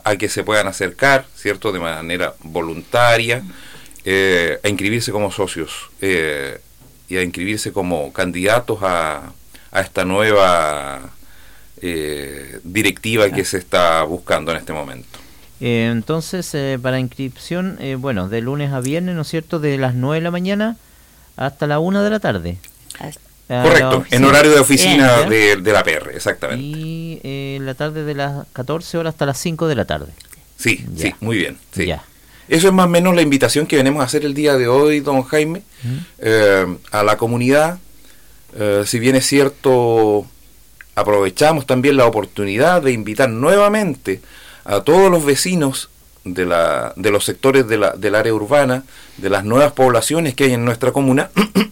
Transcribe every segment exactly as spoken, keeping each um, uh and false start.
a que se puedan acercar, ¿cierto?, de manera voluntaria, eh, a inscribirse como socios eh, y a inscribirse como candidatos a, a esta nueva eh, directiva que se está buscando en este momento. Eh, entonces, eh, para inscripción, eh, bueno, de lunes a viernes, ¿no es cierto?, de las nueve de la mañana hasta la una de la tarde. Correcto, en horario de oficina de, de la P R, exactamente. Y eh, la tarde de las catorce horas hasta las cinco de la tarde. Sí, ya. sí, muy bien. Sí. Ya. Eso es más o menos la invitación que venimos a hacer el día de hoy, don Jaime, ¿Mm? eh, a la comunidad. Eh, si bien es cierto, aprovechamos también la oportunidad de invitar nuevamente a todos los vecinos de la de los sectores de la, del área urbana, de las nuevas poblaciones que hay en nuestra comuna,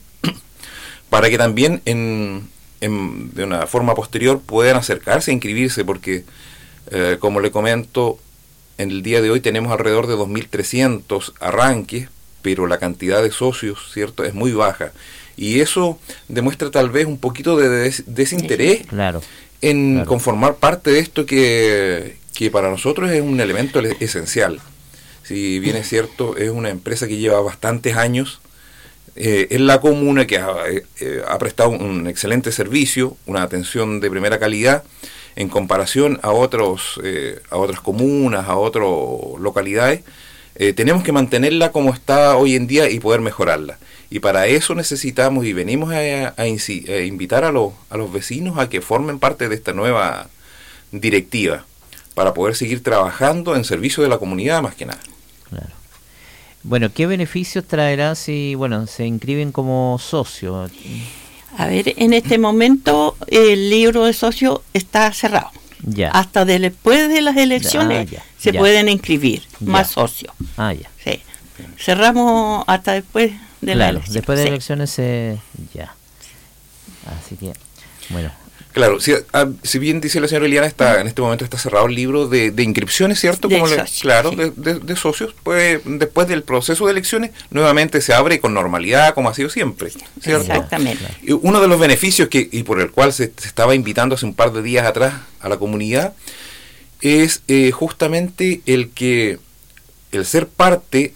para que también en, en, de una forma posterior puedan acercarse a inscribirse, porque eh, como le comento, en el día de hoy tenemos alrededor de dos mil trescientos arranques, pero la cantidad de socios, ¿cierto?, es muy baja, y eso demuestra tal vez un poquito de des, desinterés claro, en claro. conformar parte de esto que, que para nosotros es un elemento esencial. Si bien es cierto, es una empresa que lleva bastantes años eh, en la comuna, que ha, eh, ha prestado un excelente servicio, una atención de primera calidad, en comparación a otros eh, a otras comunas, a otras localidades. Eh, tenemos que mantenerla como está hoy en día y poder mejorarla. Y para eso necesitamos y venimos a, a, a invitar a los, a los vecinos a que formen parte de esta nueva directiva, para poder seguir trabajando en servicio de la comunidad más que nada. Claro. Bueno, ¿qué beneficios traerá si, bueno, se inscriben como socio? A ver, en este momento el libro de socio está cerrado. Ya. Hasta de, después de las elecciones ah, ya, se ya. pueden inscribir ya. más socios. Ah, ya. Sí. Cerramos hasta después de claro, las elecciones. Después de sí. elecciones se... ya. Así que, bueno. Claro, si, a, si bien dice la señora Eliana, está en este momento está cerrado el libro de, de inscripciones, ¿cierto? De Como socios, le, claro, sí. de, de, de socios. Pues después del proceso de elecciones, nuevamente se abre con normalidad, como ha sido siempre, ¿cierto? Exactamente. Y uno de los beneficios que y por el cual se, se estaba invitando hace un par de días atrás a la comunidad es eh, justamente el que el ser parte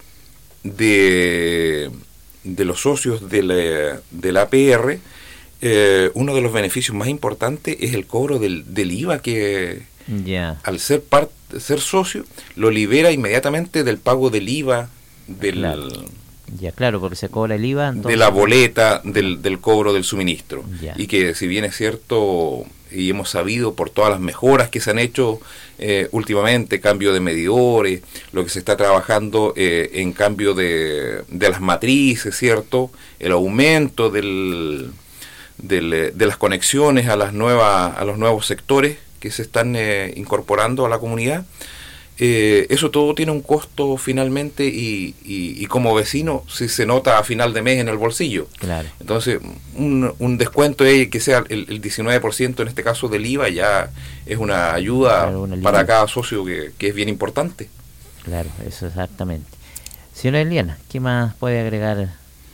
de, de los socios de la, de la A P R. Eh, uno de los beneficios más importantes es el cobro del, del I V A, que yeah. al ser parte, ser socio, lo libera inmediatamente del pago del I V A, del, claro. Ya, claro, porque se cobra el I V A. Entonces... de la boleta, del, del cobro del suministro. Yeah. Y que si bien es cierto, y hemos sabido por todas las mejoras que se han hecho eh, últimamente, cambio de medidores, lo que se está trabajando eh, en cambio de, de las matrices, ¿cierto? El aumento del... De, de las conexiones a las nuevas a los nuevos sectores que se están eh, incorporando a la comunidad, eh, eso todo tiene un costo finalmente y, y, y como vecino si se nota a final de mes en el bolsillo. Claro. Entonces un, un descuento eh, que sea el, el diecinueve por ciento en este caso del I V A ya es una ayuda claro, una para cada socio que, que es bien importante. Claro, eso exactamente. Señora Eliana, ¿qué más puede agregar?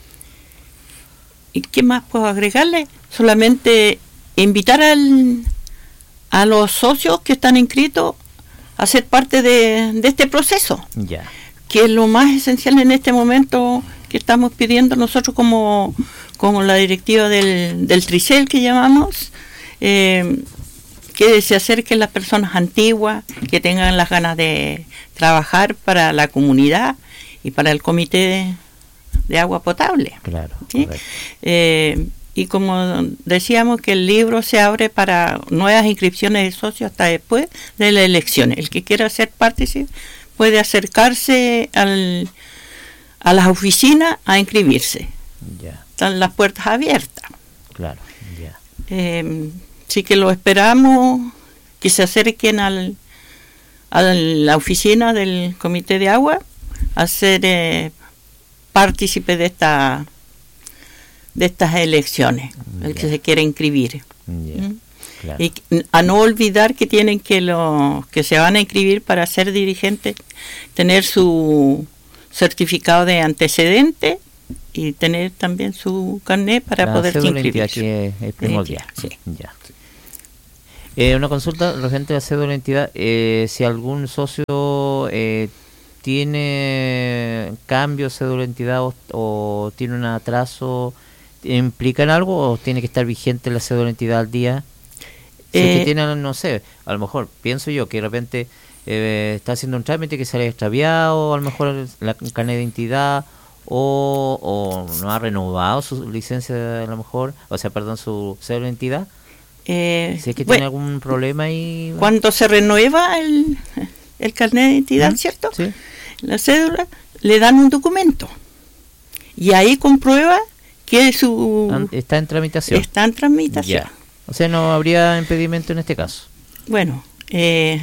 ¿Y qué más puedo agregarle? Solamente invitar al, a los socios que están inscritos a ser parte de, de este proceso, ya. que es lo más esencial en este momento que estamos pidiendo nosotros como, como la directiva del, del Tricel que llamamos, eh, que se acerquen las personas antiguas, que tengan las ganas de trabajar para la comunidad y para el comité de, de agua potable. Claro. ¿Sí? Eh, y como decíamos que el libro se abre para nuevas inscripciones de socios hasta después de las elecciones. El que quiera ser partícipe puede acercarse al, a las oficinas a inscribirse. Ya. Están las puertas abiertas. Claro, ya. Eh, sí que lo esperamos que se acerquen al, a la oficina del comité de agua a ser eh, partícipe de esta de estas elecciones, el yeah. que se quiere inscribir. Yeah. ¿Mm? Claro. Y a no olvidar que tienen que los que se van a inscribir para ser dirigentes tener su certificado de antecedente y tener también su carnet para la poder inscribirse. Que es primordial. Sí. Ya. Eh, una consulta referente a la cédula de identidad. Eh, si algún socio eh, tiene cambio de cédula de identidad o, o tiene un atraso, ¿implican algo o tiene que estar vigente la cédula de identidad al día? Si Eh, es que tienen, no sé, a lo mejor pienso yo que de repente eh, está haciendo un trámite que se le ha extraviado, a lo mejor la carnet de identidad, o, o no ha renovado su licencia, a lo mejor, o sea, perdón, su cédula de identidad. eh, Si es que bueno, tiene algún problema ahí. cuando se renueva el, el carnet de identidad, ¿Mm? ¿cierto? Sí. La cédula, le dan un documento y ahí comprueba que su An- Está en tramitación. está en tramitación. Ya. O sea, no habría impedimento en este caso. Bueno, eh,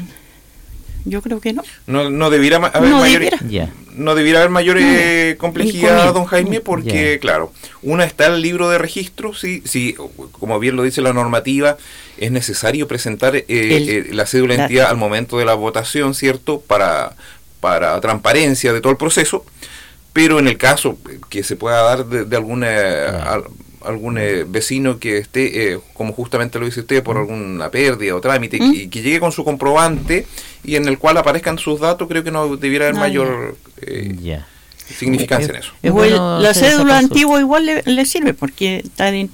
yo creo que no. No, no debiera ma- haber No mayor, debiera. Ya. no debiera haber mayor eh, complejidad, Inconveniente. don Jaime, porque, Ya. claro, una está el libro de registro, sí, sí, como bien lo dice la normativa, es necesario presentar eh, El- eh, la cédula de la- identidad al momento de la votación, ¿cierto? Para, para transparencia de todo el proceso, pero en el caso que se pueda dar de, de alguna... al- algún eh, vecino que esté, eh, como justamente lo dice usted, por alguna pérdida o trámite, ¿Mm? y que llegue con su comprobante y en el cual aparezcan sus datos, creo que no debiera haber Ah, mayor eh, Ya. significancia en eso. Es O el- bueno la hacer esa cédula consulta. antigua igual le, le sirve porque está en,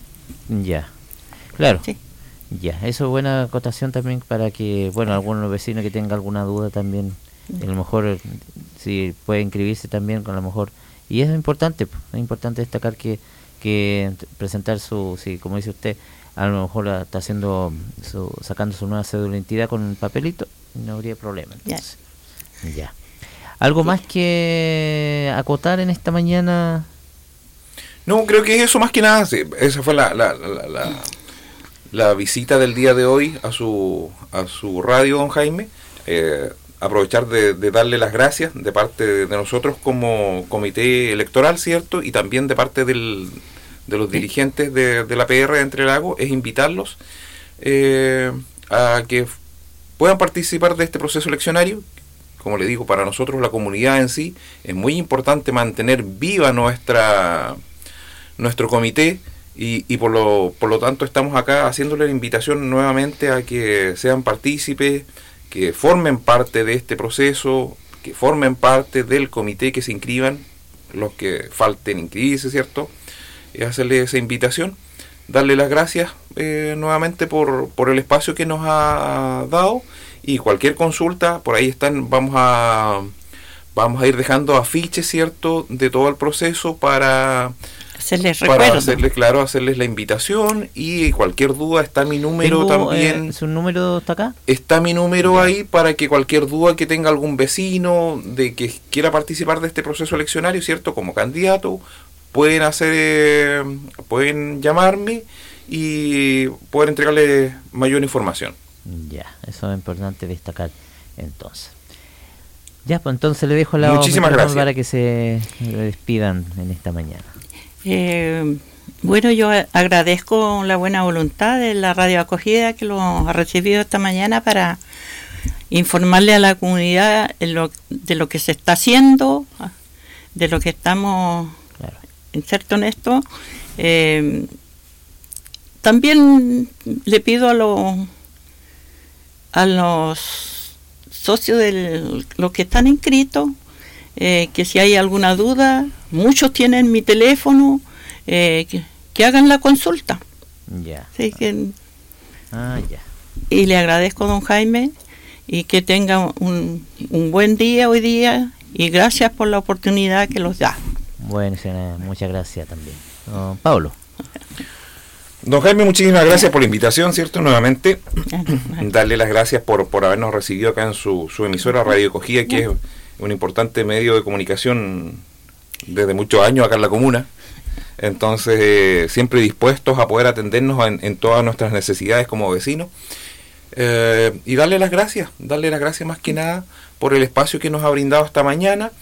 Ya. Claro. sí. Ya. Eso es buena acotación también para que, bueno, algunos vecinos que tengan alguna duda también, a lo mejor, eh, si puede inscribirse también, con a lo mejor. Y es importante, pues, es importante destacar que que presentar su, sí, como dice usted, a lo mejor la está haciendo, su, sacando su nueva cédula de identidad con un papelito, no habría problema. Entonces. Ya. Ya. ¿Algo más que acotar en esta mañana? No, creo que eso más que nada, sí, esa fue la, la, la, la, la visita del día de hoy a su, a su radio, don Jaime. Eh, aprovechar de, de darle las gracias de parte de, de nosotros como comité electoral, ¿cierto? Y también de parte del, de los dirigentes de, de la P R de Entre Lagos, es invitarlos eh, a que puedan participar de este proceso eleccionario. Como le digo, para nosotros, la comunidad en sí, es muy importante mantener viva nuestra nuestro comité y, y por lo por lo tanto estamos acá haciéndole la invitación nuevamente a que sean partícipes, que formen parte de este proceso, que formen parte del comité, que se inscriban, los que falten inscribirse, ¿cierto? Y hacerle esa invitación, darle las gracias eh, nuevamente por, por el espacio que nos ha dado, y cualquier consulta, por ahí están, vamos a vamos a ir dejando afiches, ¿cierto?, de todo el proceso para... Hacerles Para recuerdo. hacerles, claro, hacerles la invitación, y cualquier duda está mi número Tengo, también. eh, ¿Su número está acá? Está mi número ahí para que cualquier duda que tenga algún vecino de que quiera participar de este proceso eleccionario, ¿cierto?, como candidato, pueden hacer, eh, pueden llamarme y poder entregarle mayor información. Ya, eso es importante destacar entonces. Ya, pues entonces le dejo la Muchísimas micrófono gracias. para que se despidan en esta mañana. Eh, bueno, yo a- agradezco la buena voluntad de la radio acogida que lo ha recibido esta mañana para informarle a la comunidad en lo- de lo que se está haciendo, de lo que estamos Claro. insertos en esto. Eh, también le pido a los a los socios de los que están inscritos eh, que si hay alguna duda, muchos tienen mi teléfono, eh, que, que hagan la consulta. Ya. Así que, Ah, ya. y le agradezco a don Jaime y que tenga un, un buen día hoy día, y gracias por la oportunidad que los da. Bueno, señora, muchas gracias también. Don Pablo. Don Jaime, muchísimas gracias por la invitación, ¿cierto? Nuevamente, darle las gracias por, por habernos recibido acá en su, su emisora Radio Acogida, que es un importante medio de comunicación desde muchos años acá en la comuna. Entonces, eh, siempre dispuestos a poder atendernos en, en todas nuestras necesidades como vecinos. Eh, y darle las gracias, darle las gracias más que nada por el espacio que nos ha brindado esta mañana.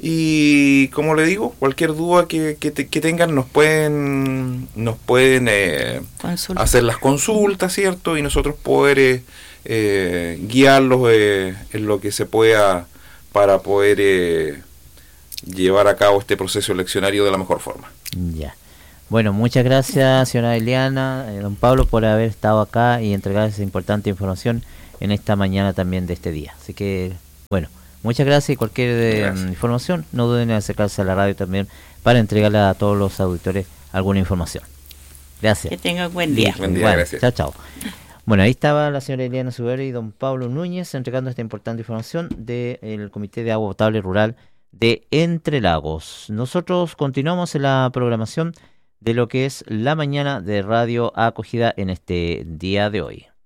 Y como le digo, cualquier duda que, que, te, que tengan nos pueden nos pueden eh, Consulta. hacer las consultas, ¿cierto? Y nosotros poder eh, eh, guiarlos eh, en lo que se pueda para poder eh, llevar a cabo este proceso eleccionario de la mejor forma. Ya. Bueno, muchas gracias, señora Eliana, eh, don Pablo, por haber estado acá y entregar esa importante información en esta mañana también de este día. Así que, bueno, muchas gracias y cualquier eh, Gracias. información, no duden en acercarse a la radio también para entregarle a todos los auditores alguna información. Gracias. Que tenga buen día. Buen día, Igual, gracias. chao, chao. Bueno, ahí estaba la señora Eliana Subero y don Pablo Núñez entregando esta importante información del Comité de Agua Potable Rural de Entre Lagos. Nosotros continuamos en la programación de lo que es la mañana de Radio Acogida en este día de hoy.